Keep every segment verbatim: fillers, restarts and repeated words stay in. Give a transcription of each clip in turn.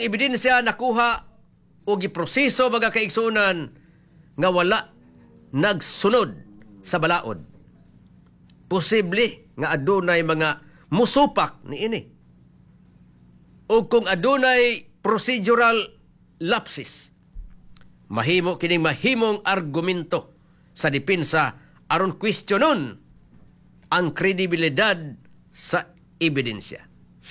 ang ebidensya nakuha o giproseso mga kaigsunan nga wala nagsunod sa balaod. Posible nga adunay mga musupak niini. O kung adunay procedural lapses, mahimo kining mahimong argumento sa depensa aron kwestiyonon ang kredibilidad sa ebidensya.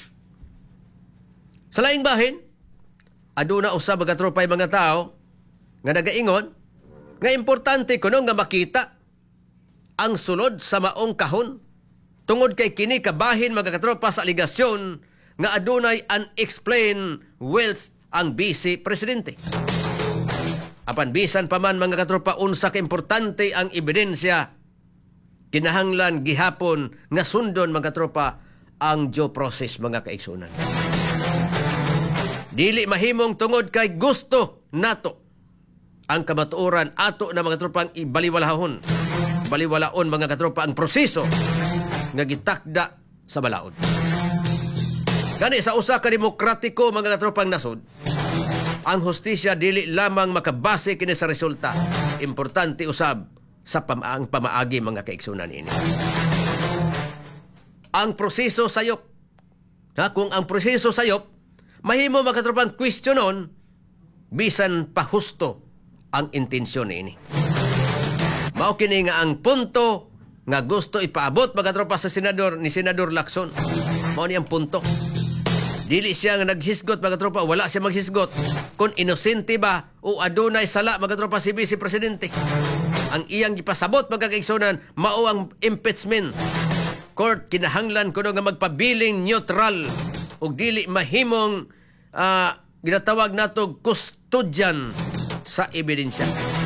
Sa laing bahin, aduna usab mga tropay mga tao nga nagaingon nga importante kuno nga makita ang sulod sa maong kahon tungod kay kini kabahin mga katropa sa aligasyon nga adunay unexplained wealth ang Vice Presidente. Apan bisan pa man mga katropa unsa ka importante ang ebidensya, kinahanglan gihapon nga sundon mga katropa ang due process mga kaigsunan. Dili mahimong tungod kay gusto nato ang kamatuoran ato na mga tropang ibaliwalahon. Baliwalaon mga katropa ang proseso nga gitakda sa balaod. Gani sa usa ka demokratiko mga katropang nasod, ang hustisya dili lamang makabase kini sa resulta. Importante usab sa pamaang pamaagi mga kaigsunan ini. Ang proseso sayop. Ha, kung ang proseso sayop, mahimo mga katropang kwestiyonon bisan pa husto ang intensyon ini. Mao kini nga ang punto nga gusto ipaabot mga tropa sa senador ni Senador Lacson. Mao ni ang punto. Dili siya nga naghisgot mga tropa, wala siya maghisgot kung inosente ba o adunay sala mga tropa si Vice Presidente. Ang iyang gipasabot mga kaigsunan mao ang impeachment. Court kinahanglan kuno nga magpabiling neutral ug dili mahimong uh, ginatawag nato custodian sa ebidensya.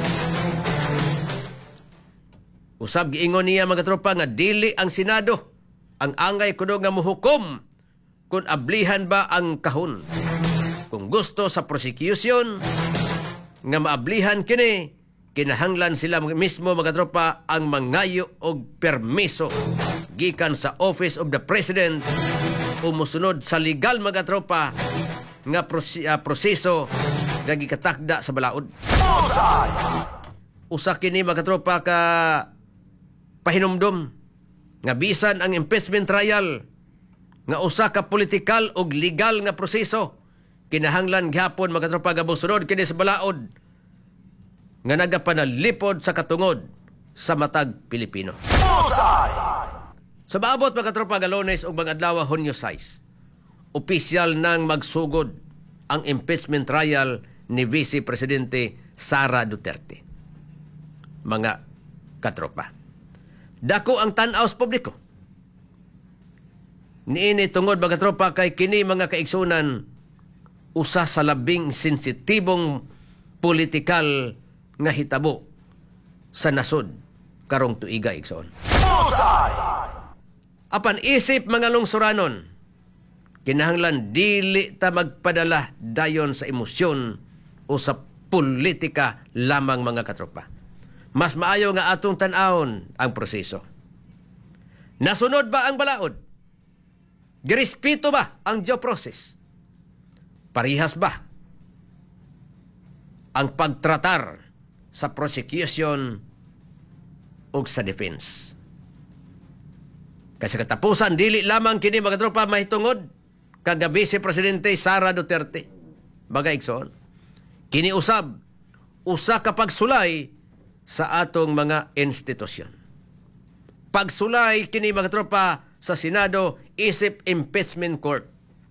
Usab giingon niya mga tropa nga dili ang Senado ang angay kuno nga muhukom kung ablihan ba ang kahon. Kung gusto sa prosecution nga maablihan kini, kinahanglan sila mismo mga tropa ang mangayo og permiso gikan sa Office of the President o musunod sa legal mga tropa nga prose- uh, proseso nga gikatakda sa balaod. Usa kini mga tropa ka pahinumdom nga bisan ang impeachment trial nga usa ka political ug legal nga proseso, kinahanglan gihapon mga tropa nga mosunod kini sa balaod nga nagapanalipod sa katungod sa matag Pilipino. Sa maabot mga tropa nga Lunes ug mga adlaw Hunyo sais, opisyal nang magsugod ang impeachment trial ni Vice Presidente Sara Duterte. Mga katropa, dako ang tan-aw sa publiko. Niini tungod mga tropa kay kini mga kaigsunan usa sa labing sensitibong politikal nga hitabo sa nasod karong tuiga igsoon. Apan isip mga lungsuranon, kinahanglan dili ta magpadala dayon sa emosyon o sa politika lamang mga katropa. Mas maayo nga atong tan-awon ang proseso. Nasunod ba ang balaod? Girespeto ba ang due process? Parihas ba ang pagtratar sa prosecution o sa defense? Kasi katapusan, dili lamang kini mga tropa mahitungod kagabi si Presidente Sara Duterte. Bagay igsoon, kini usab, usa ka pagsulay sa atong mga institusyon. Pagsulay kini mga tropa sa Senado isip impeachment court.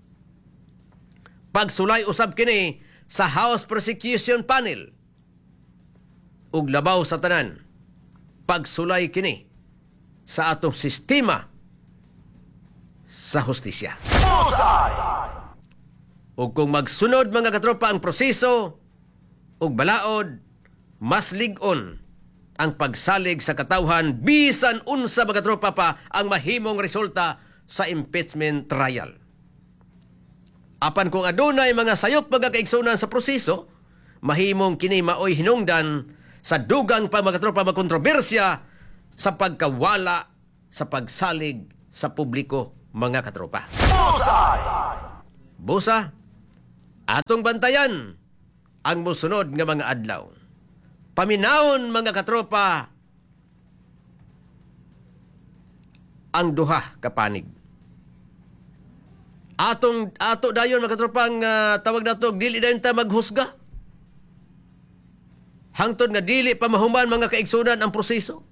Pagsulay usab kini sa House Prosecution Panel. Ug labaw sa tanan, pagsulay kini sa atong sistema sa hustisya. Ug kung magsunod mga katropa ang proseso ug balaod, mas lig-on ang pagsalig sa katawhan bisan unsa mga tropa pa ang mahimong resulta sa impeachment trial. Apan kung adunay mga sayop mga kaigsunan sa proseso, mahimong kini maoy hinungdan sa dugang pa mga tropa magkontrobersya sa pagkawala sa pagsalig sa publiko mga katropa. Busa Atong bantayan ang musunod nga mga adlaw. Paminawon mga katropa ang duha ka panig. Atong ato dayon mga katropa ang uh, tawag nato dili dayon ta maghusga. Hangtod nga dili pa mahuman mga kaigsunan ang proseso.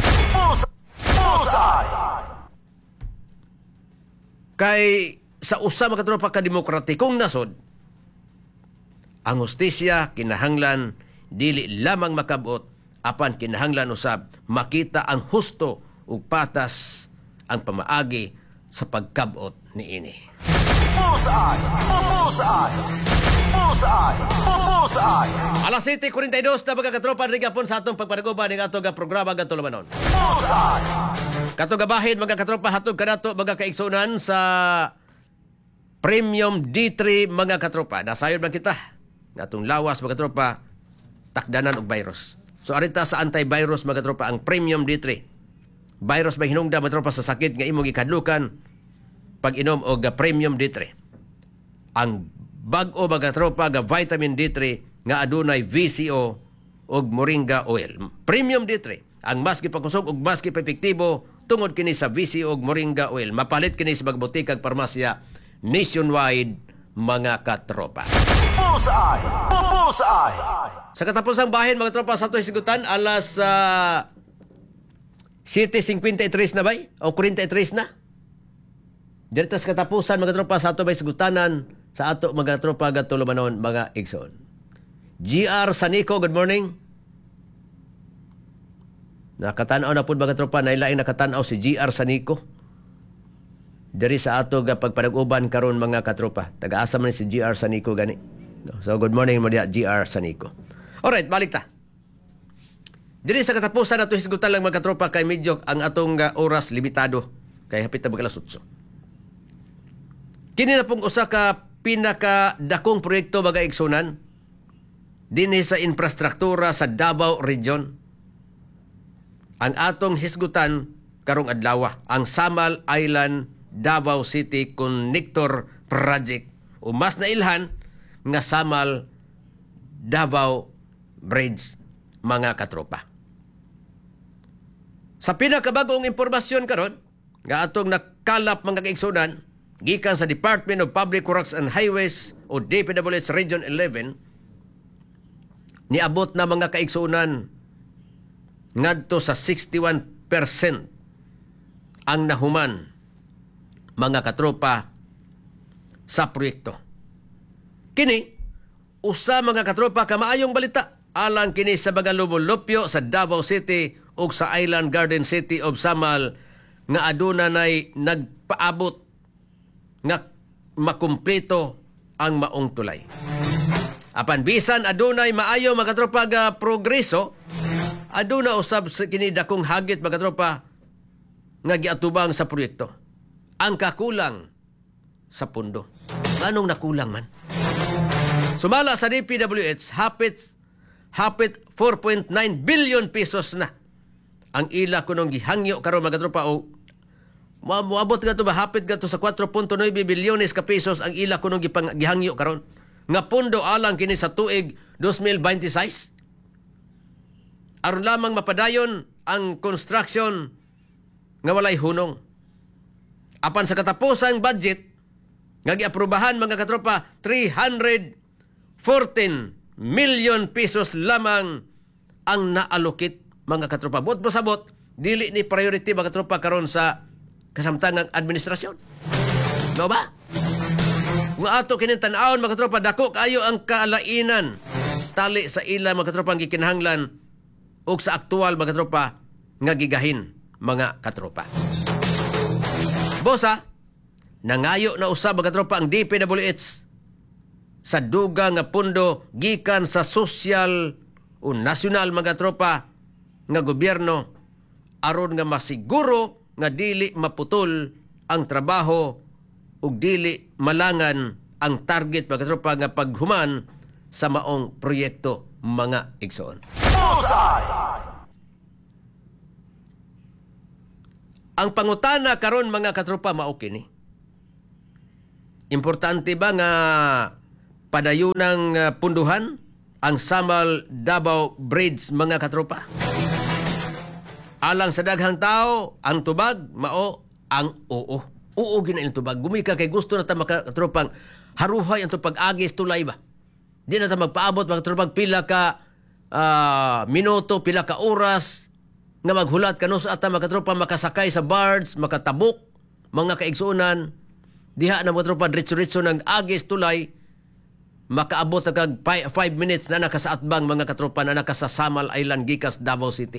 Kay sa usa mga katropa ka demokratikong nasod, ang hustisya kinahanglan dili lamang makabot apan kinahanglan usab makita ang husto ug patas ang pamaagi sa pagkabot niini. Bullseye! Bullseye! Bullseye! Bullseye! Alas siete kuwarenta y dos na mga katropa rigapon sa atong pagpanaguban ng atong programa gadto lumanon. Bullseye! Katong gabahin mga katropa hatod kanato mga kaigsunan sa Premium D three mga katropa. Nasayon man kita natong lawas mga katropa takdanan og virus. So arita sa antivirus mga katropa ang Premium D three. Virus ba hinungda mga katropa sa sakit nga imong ikadlukan pag inom og Premium D three. Ang bag-o mga katropa nga vitamin D three nga adunay V C O og moringa oil. Premium D three ang mas gipakusog ug mas epektibo tungod kini sa V C O ug moringa oil. Mapalit kini sa magbutikag parmasya nationwide mga katropa. Bullseye! Bullseye! Sa katapusang bahin mga tropa sa ito hisigutan alas uh, siete fifty-three na bay o forty-three na. Dito sa katapusan mga tropa sa ito bay hisigutanan sa ato mga tropa gatulumanon mga igsoon. G R Sanico, good morning. Nakatanaw na po mga tropa, nailaing nakatanaw si G R Sanico. Dari sa ato ga pagpanag-uban karon mga katropa. Taga-asa man si G R Sanico gani. So good morning mo dia G R Sanico. Alright, balik ta. Diri sa katapusan nato hisgutan lang mga katropa kay medyo ang atong uh, oras limitado kay hapit na mag-alas eight. Kini na pong usa ka pinaka dakong proyekto mga igsunan dinhi sa infrastruktura sa Davao Region. Ang atong hisgutan karong adlaw ang Samal Island Davao City Connector Project o mas nailhan nga Samal Davao Bridge mga katropa. Sa pinakabagong impormasyon karon nga atong nakalap mga kaigsunan gikan sa Department of Public Works and Highways o D P W H Region eleven niabot na mga kaigsunan ngadto sa sixty-one percent ang nahuman mga katropa sa proyekto. Kini usa mga katropa ka maayong balita alang kini sa mga lumulupyo sa Davao City ug sa Island Garden City of Samal nga aduna nay nagpaabot nga makumpleto ang maong tulay. Apan bisan adunay maayo mga katropa ga progreso, aduna usab sa kini dakong hagit mga katropa nga giatubang sa proyekto. Ang kakulang sa pundo. Anong nakulang man? Sumala sa D P W H, hapit, hapit four point nine billion pesos na ang ila kunong gihangyo karon mga tropa o moabot nga to ba hapit nga to sa four point nine bilyones ka pesos ang ila kunong gipang gihangyo karon nga pundo alang kini sa tuig twenty twenty-six aron lamang mapadayon ang construction nga walay hunong. Apan sa katapusang budget nga giaprubahan mga katropa three hundred fourteen million pesos lamang ang naalokit mga katropa. Bot pasabot dili ni priority mga katropa karon sa kasamtangang administrasyon. No ba? Kung ato kinin tan-awon mga katropa dako kayo ang kaalainan tali sa ila mga katropa ang gikinahanglan ug sa aktual mga katropa nga gigahin mga katropa. Bosa, nangayo na usab mga katropa ang D P W H sa duga nga pundo gikan sa sosyal o nasyonal mga tropa nga gobyerno aron nga masiguro nga dili maputol ang trabaho ug dili malangan ang target mga tropa nga paghuman sa maong proyekto mga igsoon. Ang pangutana karon mga katropa mao kini. Importante ba nga padayunang uh, punduhan ang Samal Davao Bridge, mga katropa. Alang sa daghang tao, ang tubag mao ang oo. Oo ginail tubag. Gumika kay gusto na ta mga katropang haruhay ang pag-agis tulay ba. Di na ta magpaabot mga katropang pila ka uh, minuto, pila ka oras nga maghulat kano sa ata mga katropang makasakay sa barge, makatabok, mga kaigsunan. Diha na mga tropa diretso-diretso ng agis tulay, makaabot na kag five minutes na nakasaatbang mga katropa na naka sa Samal Island gikas Davao City.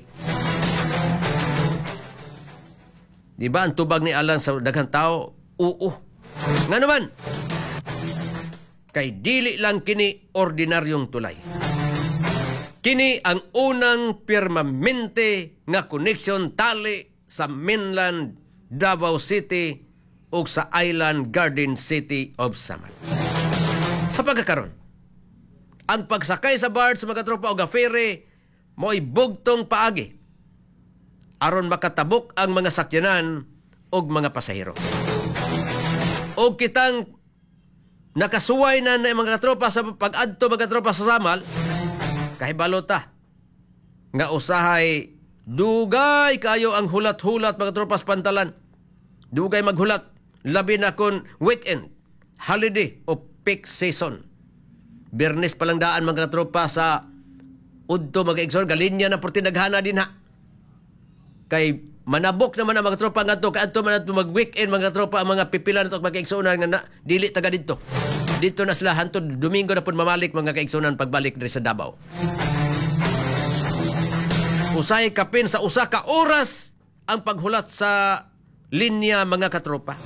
Di ba ang tubag ni Alan sa daghang tao? Oo. Nga naman, kay dili lang kini ordinaryong tulay. Kini ang unang permanente nga connection tali sa mainland Davao City ug sa Island Garden City of Samal. Sa pagkakaroon, ang pagsakay sa barge sa mga tropa o ferry mo'y bugtong paagi aron makatabok ang mga sakyanan o mga pasahero. O kitang nakasuway na ng mga tropa sa pag-adto mga tropa sa Samal, kahibalota nga usahay dugay kayo ang hulat-hulat mga tropa sa pantalan. Dugay maghulat, labi na kon weekend, holiday o peak season. Biyernes palang daan mga tropa sa udto mga igsoon, galinya na porti naghana din ha. Kay manabok naman ang mga tropa nga to, kaadto man ato mag-weekend mga tropa ang mga pipilan at mga kaigsunan nga na, dili taga dito. Dito na sila hantod Domingo na pud mamalik mga kaigsunan pagbalik diri sa Davao. Usay kapin sa usa ka oras ang paghulat sa linya mga katropa.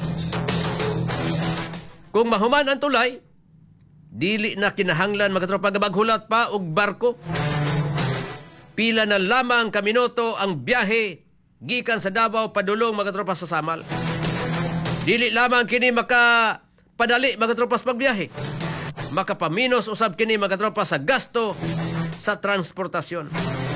Kung mahuman ang tulay, dili na kinahanglan mga katropa nga maghulat pa og barko. Pila na lamang ka minuto ang biyahe gikan sa Davao padulong mga tropa sa Samal. Dili lamang kini maka padali mga tropa sa pagbiyahe. Makapaminos usab kini mga tropa sa gasto sa transportasyon.